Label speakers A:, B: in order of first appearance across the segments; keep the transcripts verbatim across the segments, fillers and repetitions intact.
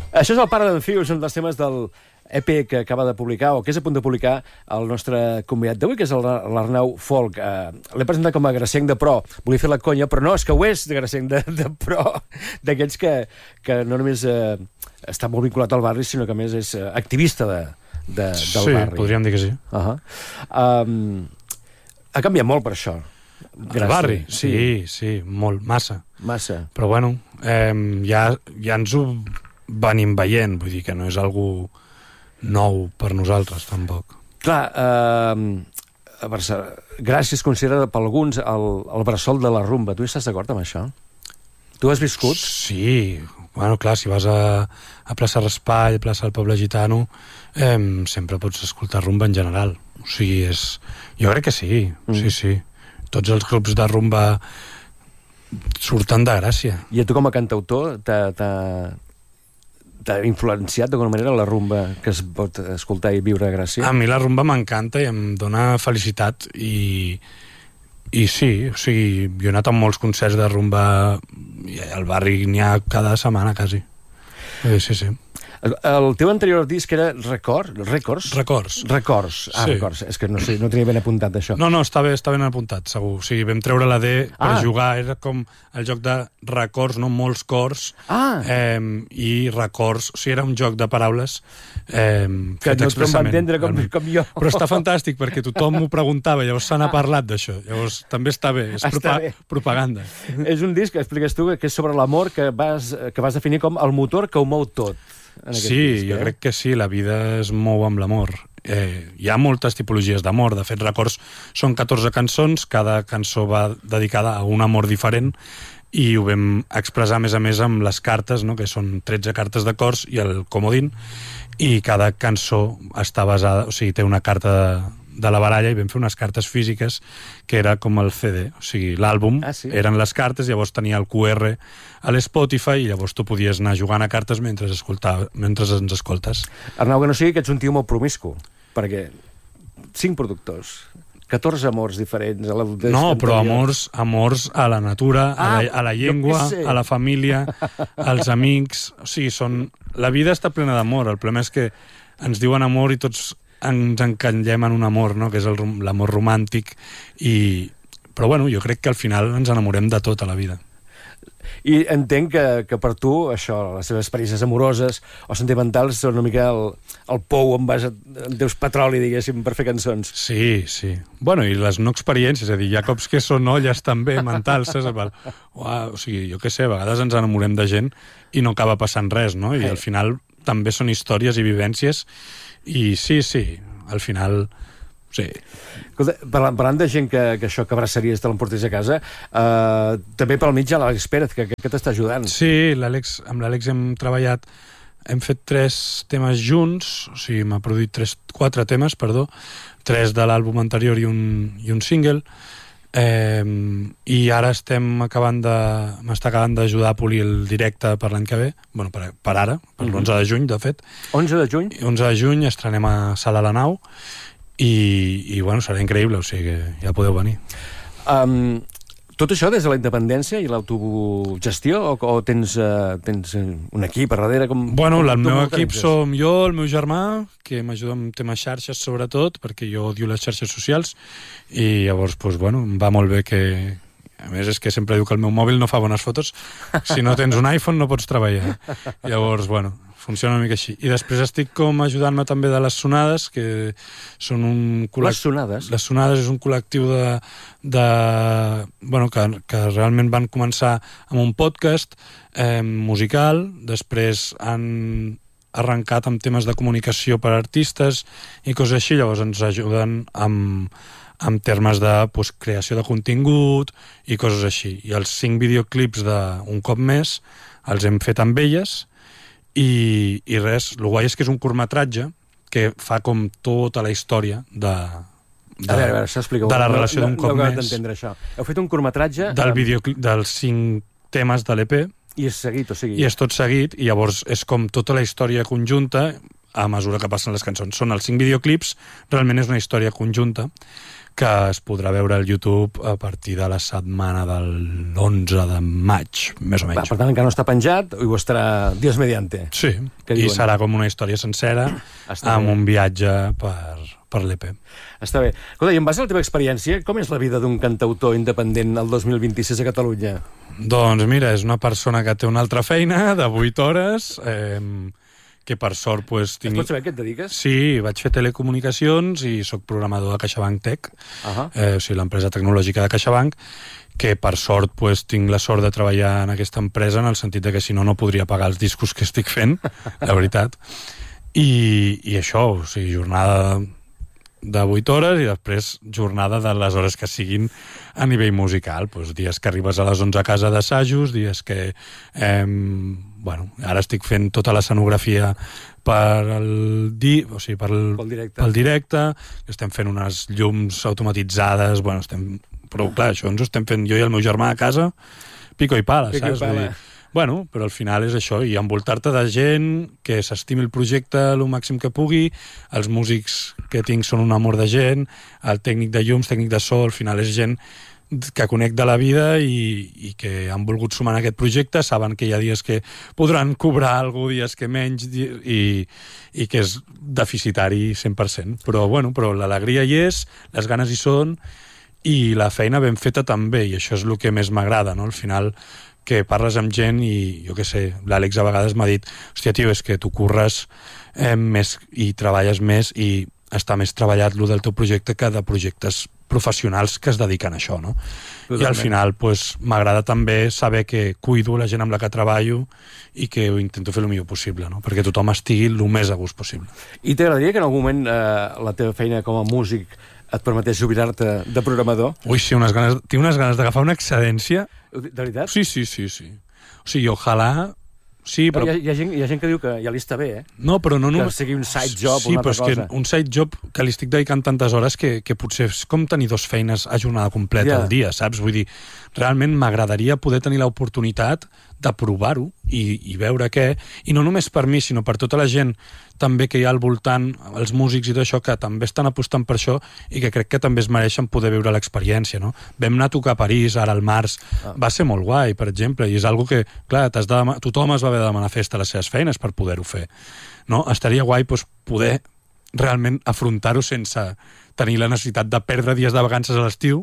A: Això és el Pare d'en Fius, un dels temes del E P que acaba de publicar, o que és a punt de publicar, el nostre convidat d'avui, que és l'Arnau Folch. Eh, L'he presentat com a gracenc de pro. Volia fer la conya, però no, és que ho és de gracenc de, de pro, d'aquells que, que no només eh, està molt vinculat al barri, sinó que a més és eh, activista de, de, del
B: sí,
A: barri.
B: Sí, podríem dir que sí.
A: Uh -huh. um, ha canviat molt per això.
B: Gràcies. El barri? Sí, sí, sí, molt, massa.
A: Massa.
B: Però bueno, eh, ja, ja ens ho venim veient, vull dir que no és algú nou per nosaltres, tampoc.
A: Clar, eh, a Barcelona, Gràcia es considera per alguns el, el bressol de la rumba. Tu estàs d'acord amb això? Tu has viscut?
B: Sí, bueno, clar, si vas a, a plaça Raspall, plaça del Poble Gitano, eh, sempre pots escoltar rumba en general. O sigui, és... Jo crec que sí, mm. sí, sí. Tots els grups de rumba surten de Gràcia.
A: I a tu com a cantautor t'ha... t'ha influenciat d'alguna manera la rumba que es pot escoltar i viure a Gràcia?
B: A mi la rumba m'encanta i em dona felicitat i, i sí, o sigui, jo he anat a molts concerts de rumba i al barri n'hi ha cada setmana quasi. Sí, sí, sí.
A: El, el teu anterior disc era Record? Records?
B: Records.
A: Records. Ah, sí. Records. És que no sé, no tenia ben apuntat això.
B: No, no, està, bé, està ben apuntat, segur. O sigui, vam treure la D per ah. jugar. Era com el joc de records, no? Molts cors.
A: Ah.
B: Eh, I records. O sigui, era un joc de paraules eh,
A: que no tothom va entendre com, com jo.
B: Però està fantàstic, perquè tothom m'ho preguntava. Llavors se n'ha ah. parlat d'això. Llavors també està bé. És propa bé. propaganda.
A: És un disc que expliques tu que és sobre l'amor que, vas, que vas definir com el motor que ho mou tot.
B: Sí,
A: disc,
B: jo
A: eh?
B: crec que sí, la vida es mou amb l'amor. Eh, hi ha moltes tipologies d'amor. De fet, Records són catorze cançons, cada cançó va dedicada a un amor diferent i ho vam expressar a més a més amb les cartes, no? Que són tretze cartes de cors i el comodín, i cada cançó està basada, o sigui, té una carta de, de la baralla, i vam fer unes cartes físiques que era com el C D, o sigui, l'àlbum
A: ah, sí?
B: eren les cartes, llavors tenia el Q R a l'Spotify i llavors tu podies anar jugant a cartes mentre, escoltar, mentre ens escoltes.
A: Arnau, que no sigui que ets un tio molt promiscu, perquè cinc productors, catorze amors diferents. A la
B: no, però amors, amors a la natura, ah, a, la, a la llengua, a la família, als amics. O sigui, són... la vida està plena d'amor. El problema és que ens diuen amor i tots ens encallem en un amor, no? Que és l'amor romàntic. I... Però bueno, jo crec que al final ens enamorem de tot a la vida.
A: I entenc que, que per tu, això, les teves experiències amoroses o sentimentals són una mica el, el pou on vas, en teus petroli, diguéssim, per fer cançons.
B: Sí, sí. Bueno, i les no experiències, és a dir, hi ha cops que són olles també mentals, saps? Uau, o sigui, jo què sé, a vegades ens enamorem de gent i no acaba passant res, no? I al final també són històries i vivències i sí, sí, al final... Sí.
A: Escolta, parlant, parlant de gent que, que això, que abraçaries te l'emportés a casa, eh, també pel mig hi ha l'Àlex Pérez, que, que t'està ajudant.
B: Sí, l'Àlex, amb l'Àlex hem treballat, hem fet tres temes junts, o sigui, m'ha produït tres, quatre temes, perdó, tres de l'àlbum anterior i un, i un single, eh, i ara estem acabant de... m'està acabant d'ajudar a polir el directe per l'any que ve, bueno, per, per ara, per mm-hmm. l'onze de juny, de fet.
A: onze de juny?
B: onze de juny estrenem a Sala La Nau, i, i bueno, serà increïble, o sigui que ja podeu venir.
A: Um, tot això des de la independència i l'autogestió, o, o tens, uh, tens un equip a darrere? Com,
B: bueno,
A: com,
B: el meu equip som jo, el meu germà, que m'ajuda amb temes xarxes sobretot, perquè jo odio les xarxes socials, i llavors, doncs, bueno, em va molt bé que... A més, és que sempre diu que el meu mòbil no fa bones fotos. Si no tens un iPhone no pots treballar. Llavors, bueno, funciona una mica així. I després estic com ajudant-me també de les Sonades, que són un... Col·lect...
A: Les Sonades?
B: Les Sonades és un col·lectiu de... de... bueno, que, que realment van començar amb un podcast eh, musical, després han arrencat amb temes de comunicació per a artistes i coses així, llavors ens ajuden amb... en termes de pues, creació de contingut i coses així. I els cinc videoclips d'un cop més els hem fet amb elles i, i res, el guai és que és un curtmetratge que fa com tota la història de, de,
A: a veure, a veure,
B: de la relació no, d'un cop
A: no, no
B: més.
A: Això. Heu fet un curtmetratge...
B: Del videoclip, dels cinc temes de l'E P.
A: I és seguit, o sigui...
B: I és tot seguit, i llavors és com tota la història conjunta a mesura que passen les cançons. Són els cinc videoclips, realment és una història conjunta, que es podrà veure al YouTube a partir de la setmana de l'onze de maig, més o menys.
A: Va, per tant, encara no està penjat, i ho estarà Dios mediante.
B: Sí, i serà com una història sencera està amb bé. Un viatge per, per l'E P.
A: Està bé. Escolta, i en base a la teva experiència, com és la vida d'un cantautor independent el dos mil vint-i-sis a Catalunya?
B: Doncs mira, és una persona que té una altra feina de vuit hores, eh, que per sort pues, tinc...
A: Es pot saber què et dediques?
B: Sí, vaig fer telecomunicacions i sóc programador de CaixaBank Tech, uh-huh. eh, o sigui, l'empresa tecnològica de CaixaBank, que per sort pues, tinc la sort de treballar en aquesta empresa en el sentit de que si no, no podria pagar els discos que estic fent, la veritat. I, i això, o sigui, jornada de vuit hores i després jornada de les hores que siguin a nivell musical. Pues, dies que arribes a les onze a casa d'assajos, dies que... Eh, bueno, ara estic fent tota l'escenografia per el di, o sigui, per el,
A: pel directe.
B: pel directe, estem fent unes llums automatitzades, bueno, estem... però clar, això ens ho estem fent jo i el meu germà a casa, pico i pala,
A: pico
B: saps?
A: I pala.
B: Vull dir, bueno, però al final és això, i envoltar-te de gent que s'estimi el projecte el màxim que pugui, els músics que tinc són un amor de gent, el tècnic de llums, tècnic de so, al final és gent que conec de la vida i, i que han volgut sumar en aquest projecte, saben que hi ha dies que podran cobrar algú, dies que menys, i, i que és deficitari cent per cent. Però, bueno, però l'alegria hi és, les ganes hi són, i la feina ben feta també, i això és el que més m'agrada, no? Al final, que parles amb gent i, jo què sé, l'Àlex a vegades m'ha dit, hòstia, tio, és que tu curres eh, més i treballes més i està més treballat lo del teu projecte que de projectes professionals que es dediquen a això, no? Totalment. I al final pues, m'agrada també saber que cuido la gent amb la que treballo i que ho intento fer el millor possible, no? Perquè tothom estigui el més a gust possible.
A: I t'agradaria que en algun moment eh, la teva feina com a músic et permetés jubilar-te de programador?
B: Ui, sí, unes ganes, tinc unes ganes d'agafar una excedència.
A: De veritat?
B: Sí, sí, sí, sí. O sigui, ojalà... Sí, però...
A: Hi ha, hi, ha gent, hi ha gent que diu que ja li està bé, eh?
B: No, però no...
A: Que
B: no...
A: sigui un side job
B: sí,
A: o una altra cosa.
B: Sí, però és que un side job que li estic dedicant tantes hores que, que potser és com tenir dos feines a jornada completa yeah. al dia, saps? Vull dir, realment m'agradaria poder tenir l'oportunitat de provar-ho i, i veure què... I no només per mi, sinó per tota la gent també que hi ha al voltant, els músics i tot això, que també estan apostant per això i que crec que també es mereixen poder viure l'experiència, no? Vam anar a tocar a París, ara al març, ah. va ser molt guai, per exemple, i és algo que, clar, t'has de demà... tothom es va haver de demanar festa a les seves feines per poder-ho fer, no? Estaria guai doncs, poder realment afrontar-ho sense tenir la necessitat de perdre dies de vacances a l'estiu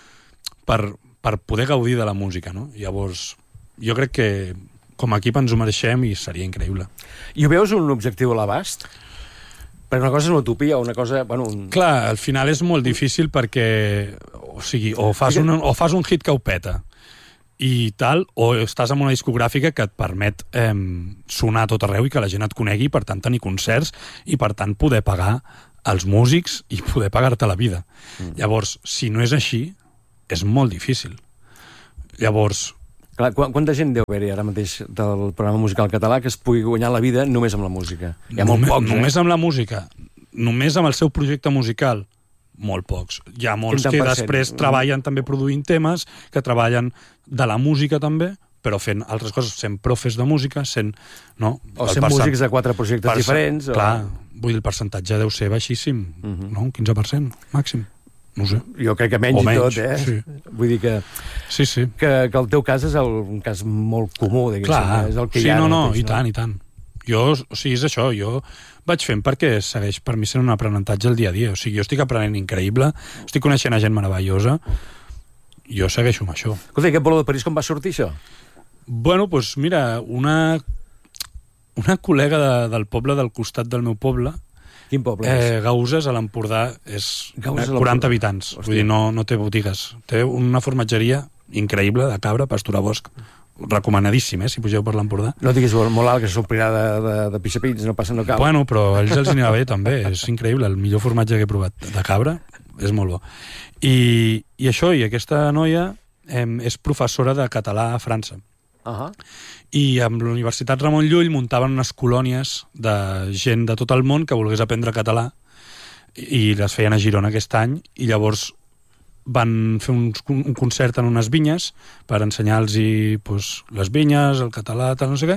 B: per, per poder gaudir de la música, no? Llavors, jo crec que com a equip ens ho mereixem i seria increïble.
A: I ho veus un objectiu a l'abast? Perquè una cosa és una utopia, una cosa... Bueno, un...
B: Clar, al final és molt difícil perquè, o sigui, o fas, un, o fas un hit que ho peta i tal, o estàs en una discogràfica que et permet eh, sonar a tot arreu i que la gent et conegui, per tant tenir concerts i per tant poder pagar els músics i poder pagar-te la vida. Mm. Llavors, si no és així, és molt difícil. Llavors...
A: Clar, quanta gent deu haver-hi ara mateix del programa musical català que es pugui guanyar la vida només amb la música? Hi ha molt
B: només,
A: pocs,
B: només
A: eh?
B: amb la música, només amb el seu projecte musical, molt pocs. Hi ha molts que després treballen també produint temes, que treballen de la música també, però fent altres coses, sent profes de música, sent... No,
A: o sent percent... músics de quatre projectes percent... diferents. O...
B: Clar, vull dir, el percentatge deu ser baixíssim, uh -huh. no? Un quinze per cent màxim. No sé.
A: Jo crec que menys, menys i tot, eh?
B: Sí.
A: Vull dir que,
B: sí, sí.
A: que, que el teu cas és el, un cas molt comú, diguéssim.
B: Clar,
A: és el que
B: sí,
A: hi ha
B: no, no,
A: mateix,
B: i tant, i tant. Jo, o sigui, és això, jo vaig fent perquè segueix per mi sent un aprenentatge al dia a dia. O sigui, jo estic aprenent increïble, estic coneixent a gent meravellosa, jo segueixo amb això.
A: Escolta, i aquest Bolo de París com va sortir, això?
B: Bueno, doncs pues mira, una, una col·lega de, del poble del costat del meu poble,
A: quin poble
B: eh,
A: és?
B: Gauzes, a l'Empordà, és
A: Gauzes
B: quaranta habitants. Hòstia. Vull dir, no, no té botigues. Té una formatgeria increïble de cabra, pastura bosc, recomanadíssim, eh, si pugeu per l'Empordà.
A: No diguis molt alt, que s'omplirà de, de, de pixapins, no passa, no cal.
B: Bueno, però a ells els anirà bé, també. És increïble, el millor formatge que he provat de cabra és molt bo. I, i això, i aquesta noia eh, és professora de català a França.
A: Uh -huh.
B: I amb la Universitat Ramon Llull muntaven unes colònies de gent de tot el món que volgués aprendre català i les feien a Girona aquest any, i llavors van fer un, un concert en unes vinyes per ensenyar-los pues, les vinyes, el català, tal, no sé què,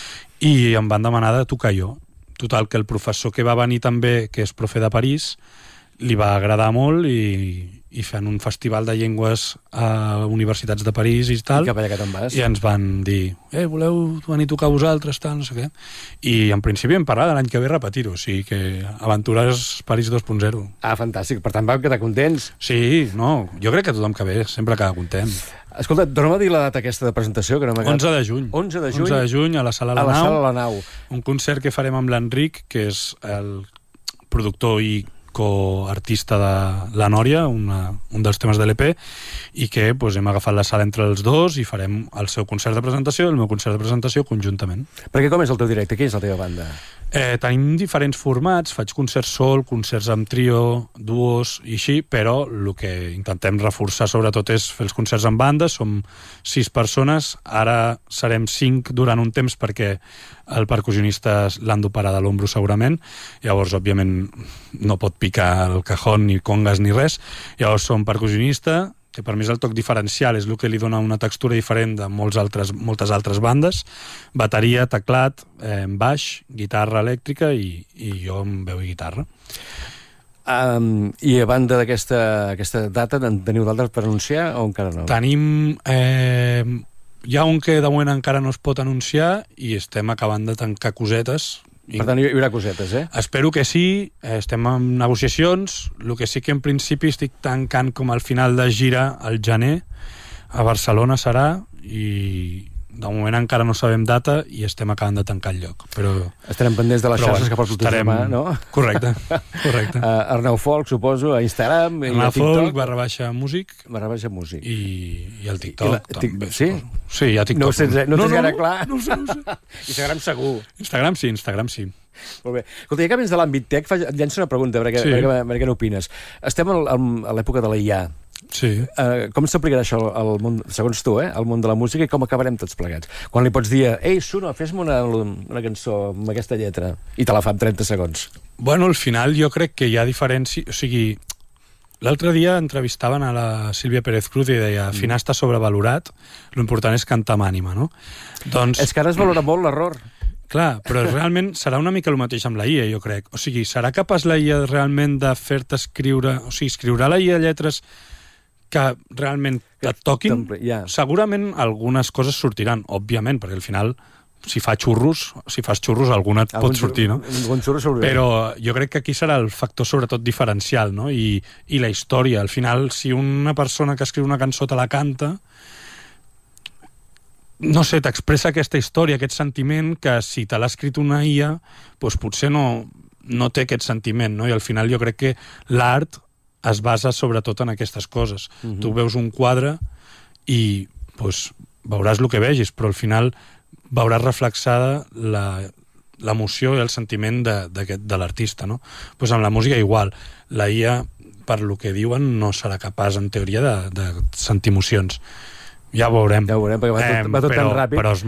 B: i em van demanar de tocar jo. Total, que el professor que va venir també, que és profe de París, li va agradar molt i, i fent un festival de llengües a universitats de París i tal.
A: I cap allà que te'n vas.
B: I ens van dir, eh, voleu venir a tocar vosaltres, tal, no sé què. I en principi hem parlat de l'any que ve repetir-ho, o sigui que Aventures París dos punt zero.
A: Ah, fantàstic. Per tant, vam quedar contents.
B: Sí, no, jo crec que tothom que ve sempre queda content.
A: Escolta, torna'm a dir la data aquesta de presentació, que no m'ha quedat...
B: onze de juny.
A: onze de juny.
B: onze de juny a la Sala La
A: A la
B: Nau.
A: Sala La Nau.
B: Un concert que farem amb l'Enric, que és el productor i coartista de La Nòria, una, un dels temes de l'E P, i que pues, hem agafat la sala entre els dos i farem el seu concert de presentació i el meu concert de presentació conjuntament.
A: Perquè com és el teu directe? Qui és la teva banda?
B: Eh, tenim diferents formats, faig concerts sol, concerts amb trio, duos i així, però el que intentem reforçar sobretot és fer els concerts amb bandes, som sis persones, ara serem cinc durant un temps perquè el percussionista l'han d'operar de l'ombro segurament, llavors òbviament no pot picar el cajón ni congas ni res, llavors som percussionista, que per mi és el toc diferencial, és el que li dona una textura diferent de molts altres, moltes altres bandes, bateria, teclat, eh, baix, guitarra elèctrica i, i jo amb veu i guitarra.
A: Um, I a banda d'aquesta aquesta data, en teniu d'altres per anunciar o encara no?
B: Tenim... Eh, hi ha un que de moment encara no es pot anunciar i estem acabant de tancar cosetes.
A: Per tant, hi haurà cosetes, eh?
B: Espero que sí, estem en negociacions, el que sí que en principi estic tancant com al final de gira al gener, a Barcelona serà, i de moment encara no sabem data i estem acabant de tancar el lloc. Però
A: estarem pendents de les
B: però,
A: xarxes que pots
B: estarem...
A: demà, no?
B: Correcte, correcte.
A: Uh, Arnau Folk, suposo, a Instagram i a
B: Arnau
A: TikTok.
B: Folk, barra baixa músic.
A: Barra baixa músic.
B: I, i el TikTok.
A: I la,
B: també,
A: sí?
B: Sí, hi ha TikTok.
A: No ho tens, no, no, no, gaire clar.
B: No, no, sé, no sé.
A: Instagram segur.
B: Instagram sí, Instagram sí.
A: Molt bé. Escolta, ja que vens de l'àmbit tech, fa, et llenço una pregunta, perquè,
B: sí.
A: perquè, perquè, perquè n'opines. Estem al, al, a l'època de la I A.
B: Sí.
A: Uh, com s'aplicarà això al món, segons tu, eh, al món de la música, i com acabarem tots plegats? Quan li pots dir, ei, Suno, fes-me una, una cançó amb aquesta lletra, i te la fa en trenta segons.
B: Bueno, al final jo crec que hi ha diferència... O sigui, l'altre dia entrevistaven a la Sílvia Pérez Cruz i deia, al final està sobrevalorat, l'important és cantar amb ànima, no? Doncs...
A: És que ara es valora molt l'error.
B: Clar, però realment serà una mica el mateix amb la I A, jo crec. O sigui, serà capaç la I A realment de fer-te escriure... O sigui, escriurà la I A lletres que realment et toquin?
A: Yeah.
B: Segurament algunes coses sortiran, òbviament, perquè al final, si fa xurros, si fas xurros, alguna et
A: algun
B: pot sortir, no?
A: Algun xurro sortirà.
B: Però jo crec que aquí serà el factor sobretot diferencial, no? I, i la història. Al final, si una persona que escriu una cançó te la canta, no sé, t'expressa aquesta història, aquest sentiment que si te l'ha escrit una I A, doncs potser no, no té aquest sentiment, no? I al final jo crec que l'art es basa sobretot en aquestes coses. Uh-huh. Tu veus un quadre i doncs, veuràs el que vegis, però al final veuràs reflexada l'emoció i el sentiment de, de, de l'artista, no? Pues amb la música igual. La I A, per lo que diuen, no serà capaç, en teoria, de, de sentir emocions. Ja ho veurem.
A: Ja ho veurem, perquè va tot, va tot
B: eh, però,
A: tan ràpid.
B: Però es